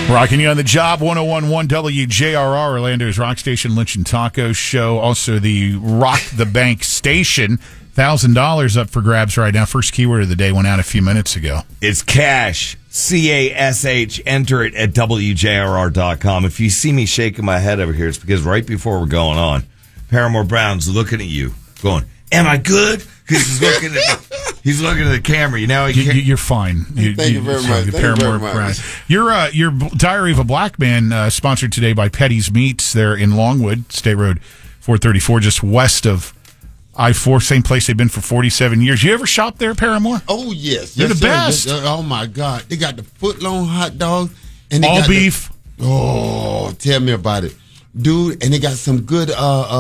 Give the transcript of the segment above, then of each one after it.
Rocking you on the job, 101.1 WJRR, Orlando's Rock Station Lunch and Taco Show. Also the Rock the Bank Station. $1,000 up for grabs right now. First keyword of the day went out a few minutes ago. It's cash. CASH. Enter it at WJRR.com. If you see me shaking my head over here, it's because right before we're going on, Paramore Brown's looking at you, going, "Am I good?" Because he's looking at the camera. You know, you're fine. Thank you very much. Paramore Brown. Your Diary of a Black Man, sponsored today by Petty's Meats. They're in Longwood, State Road 434, just west of I-4, same place they've been for 47 years. You ever shop there, Paramore? Oh, yes. They're the best. Oh, my God. They got the foot-long hot dogs. And they all got beef. Tell me about it. Dude, and they got some good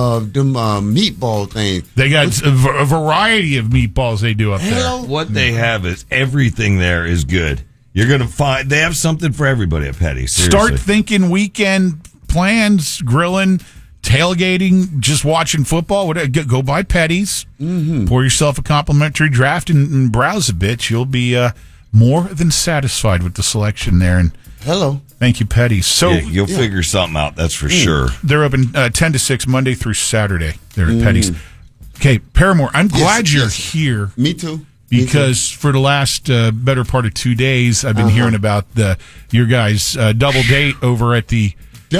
meatball things. They got a variety of meatballs they do up there. What they have is everything there is good. You're going to find, they have something for everybody at Petty's. Start thinking weekend plans, grilling, tailgating, just watching football. Go by Petty's, pour yourself a complimentary draft, and browse a bit. You'll be more than satisfied with the selection there. And thank you, Petty's. So you'll figure something out, that's for sure. They're open 10 to 6 Monday through Saturday. They're at Petty's. Okay, Paramore, I'm glad you're here. Me too. Because for the last better part of 2 days, I've been hearing about your guys' double date over at the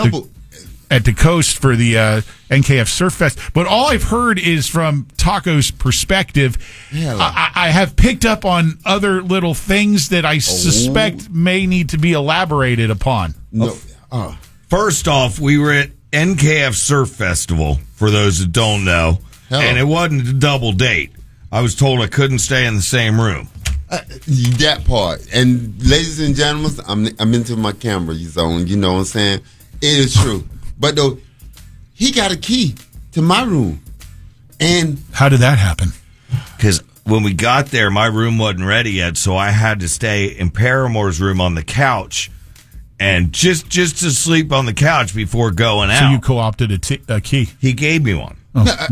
coast for the NKF Surf Fest. But all I've heard is from Taco's perspective. I have picked up on other little things that I suspect may need to be elaborated upon. First off, we were at NKF Surf Festival, for those that don't know, and it wasn't a double date. I was told I couldn't stay in the same room. That part. And ladies and gentlemen, I'm into my camera zone, you know what I'm saying? It is true. But though, he got a key to my room. And how did that happen? Because when we got there, my room wasn't ready yet, so I had to stay in Paramore's room on the couch and just to sleep on the couch before going out. So you co-opted a key? He gave me one.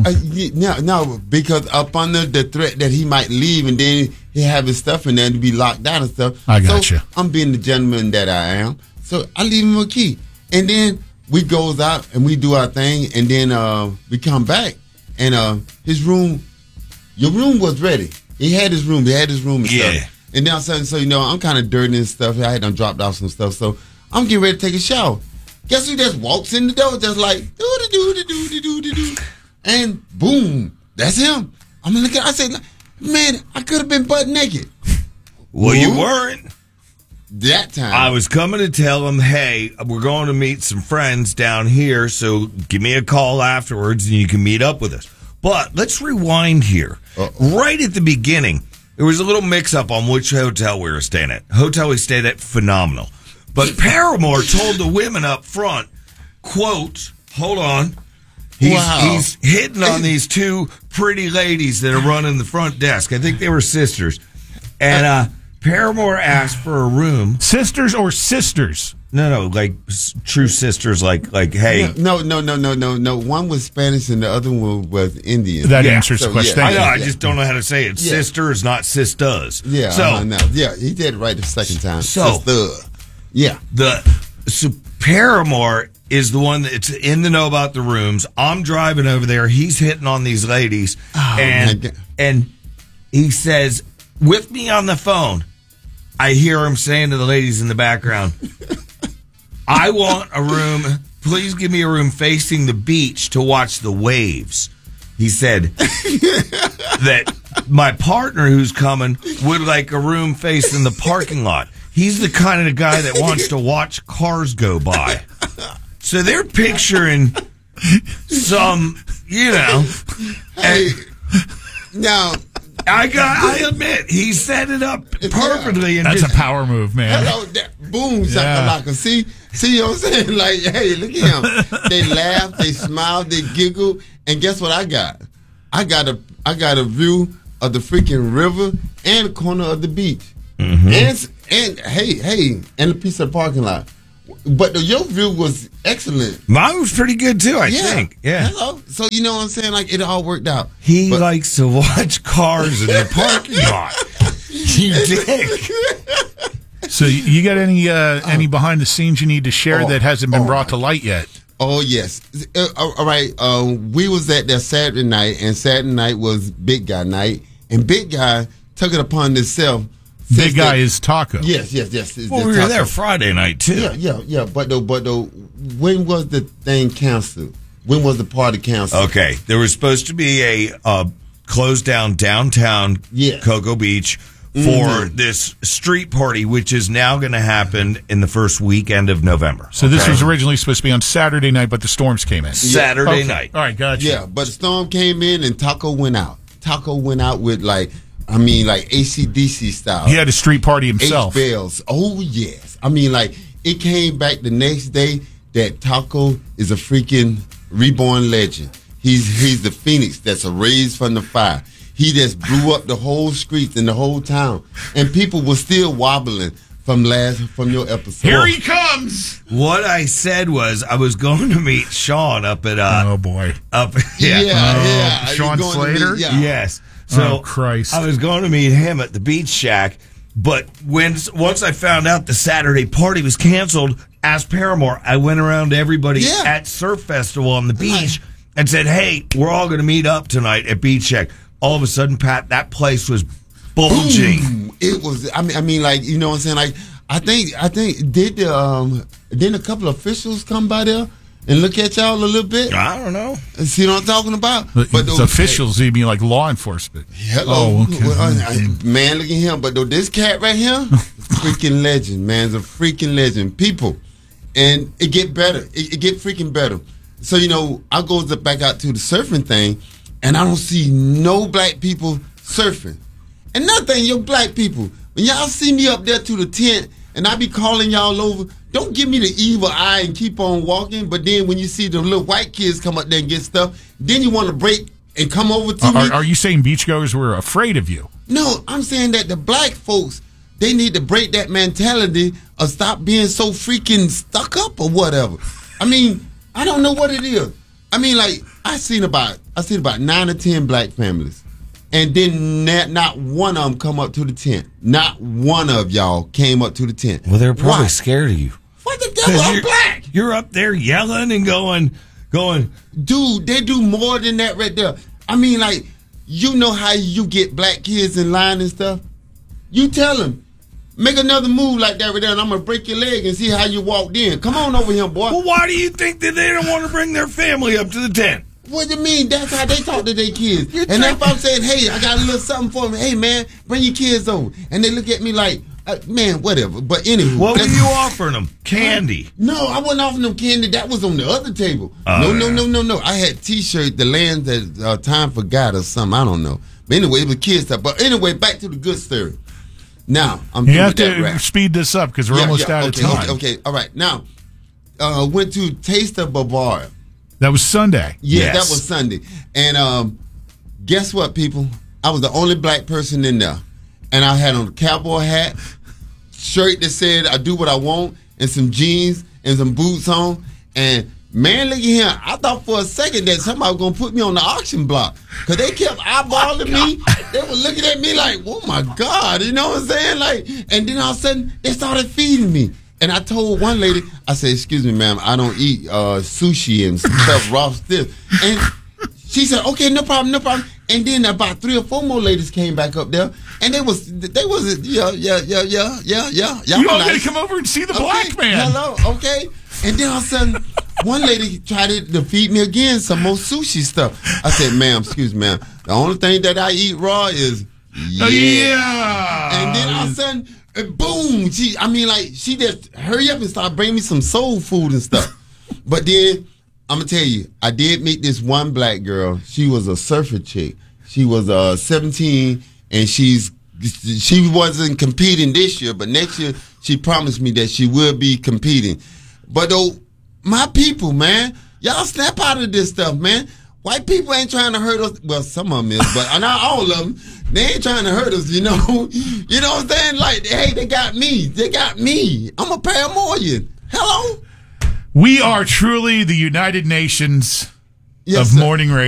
No, because up under the threat that he might leave and then he have his stuff in there to be locked down and stuff. I got you. I'm being the gentleman that I am. So I leave him a key. And then we goes out and we do our thing, and then we come back, and his room, your room was ready. He had his room and stuff. And then so I'm kind of dirty and stuff. I had done dropped off some stuff, so I'm getting ready to take a shower. Guess who just walks in the door, just like do, and boom, that's him. I'm looking. I said, man, I could have been butt naked. Well, you weren't. That time. I was coming to tell him, hey, we're going to meet some friends down here, so give me a call afterwards and you can meet up with us. But let's rewind here. Right at the beginning, there was a little mix-up on which hotel we were staying at. Hotel we stayed at, phenomenal. But Paramore told the women up front, quote, hold on, he's hitting on these two pretty ladies that are running the front desk. I think they were sisters. And Paramore asked for a room. Sisters or sisters? No, like true sisters, like hey. No. One was Spanish and the other one was Indian. That answers the question. I know, I just don't know how to say it. Sisters, not sisters. Yeah, he did it right the second time. So, sister. Yeah. So Paramore is the one that's in the know about the rooms. I'm driving over there. He's hitting on these ladies. And he says, with me on the phone, I hear him saying to the ladies in the background, I want a room, please give me a room facing the beach to watch the waves. He said that my partner who's coming would like a room facing the parking lot. He's the kind of guy that wants to watch cars go by. So they're picturing some, Hey, now, I admit, he set it up perfectly. And that's a power move, man. Boom, shakalaka. See what I'm saying? Like, hey, look at him. They laugh, they smile, they giggle, and guess what I got? I got a view of the freaking river and the corner of the beach. Mm-hmm. And a piece of parking lot. But your view was excellent. Mine was pretty good too, I think. Yeah. Hello. So you know what I'm saying? Like it all worked out. He likes to watch cars in the parking lot. You dick. So you got any behind the scenes you need to share that hasn't been brought to light yet? Oh, yes. All right. We was at there Saturday night, and Saturday night was Big Guy night, and Big Guy took it upon himself. Big Guy is Taco. Yes. Well, we were there Friday night, too. Yeah. But when was the thing canceled? When was the party canceled? Okay. There was supposed to be a closed down downtown Cocoa Beach for this street party, which is now going to happen in the first weekend of November. So this was originally supposed to be on Saturday night, but the storms came in. Saturday night. All right, gotcha. Yeah, but the storm came in and Taco went out. Taco went out with like AC/DC style. He had a street party himself. 8 bells. Oh, yes. I mean, like, it came back the next day that Taco is a freaking reborn legend. He's the phoenix that's raised from the fire. He just blew up the whole streets and the whole town, and people were still wobbling from your episode. Here he comes. What I said was I was going to meet Sean up at oh boy, Sean Slater. Yes. So Christ. I was going to meet him at the Beach Shack, but once I found out the Saturday party was canceled, as Paramore, I went around to everybody at Surf Festival on the beach and said, "Hey, we're all going to meet up tonight at Beach Shack." All of a sudden, Pat, that place was bulging. Boom. It was. I mean, like, you know what I'm saying? Like, I think didn't a couple of officials come by there and look at y'all a little bit? I don't know. See what I'm talking about? But those officials, you mean like law enforcement? Hello, man. Look at him. But this cat right here, freaking legend, man. It's a freaking legend. People, and it get better. It get freaking better. So I goes back out to the surfing thing. And I don't see no black people surfing. And nothing, yo, black people, when y'all see me up there to the tent and I be calling y'all over, don't give me the evil eye and keep on walking. But then when you see the little white kids come up there and get stuff, then you want to break and come over to me. Are you saying beachgoers were afraid of you? No, I'm saying that the black folks, they need to break that mentality or stop being so freaking stuck up or whatever. I mean, I don't know what it is. I mean, like, I seen about 9 or 10 black families, and then not one of them come up to the tent. Not one of y'all came up to the tent. Well, they're probably scared of you. What the devil? I'm black. You're up there yelling and going. Dude, they do more than that right there. I mean, like, you know how you get black kids in line and stuff? You tell them, make another move like that right there, and I'm going to break your leg and see how you walked in. Come on over here, boy. Well, why do you think that they don't want to bring their family up to the tent? What do you mean? That's how they talk to their kids. And if I'm saying, hey, I got a little something for them. Hey, man, bring your kids over. And they look at me like, man, whatever. But anyway. What were you offering them? Candy? No, I wasn't offering them candy. That was on the other table. No. I had T-shirt, the land that time forgot or something. I don't know. But anyway, it was kids stuff. But anyway, back to the good story. Now, I'm you have to speed this up because we're almost out of time. Okay. All right. Now, went to Taste of Bavaria. That was Sunday. Yeah, yes. That was Sunday. And guess what, people? I was the only black person in there. And I had on a cowboy hat, shirt that said I do what I want, and some jeans and some boots on. And man, look at him. I thought for a second that somebody was going to put me on the auction block. Because they kept eyeballing me. They were looking at me like, oh, my God. You know what I'm saying? Like, and then all of a sudden, they started feeding me. And I told one lady, I said, excuse me, ma'am, I don't eat sushi and stuff, raw stiff. And she said, okay, no problem. And then about 3 or 4 more ladies came back up there, and they was yeah. You all gotta come over and see the black man. Hello, okay. And then all of a sudden, one lady tried to feed me again some more sushi stuff. I said, ma'am, excuse me, ma'am. The only thing that I eat raw is And then all of a sudden, boom! She just hurry up and start bringing me some soul food and stuff. But then I'm gonna tell you, I did meet this one black girl. She was a surfer chick. She was 17, and she wasn't competing this year, but next year she promised me that she will be competing. But though, my people, man, y'all snap out of this stuff, man. White people ain't trying to hurt us. Well, some of them is, but not all of them. They ain't trying to hurt us, you know. You know what I'm saying? Like, hey, they got me. I'm a Paramorean. Hello? We are truly the United Nations of morning radio.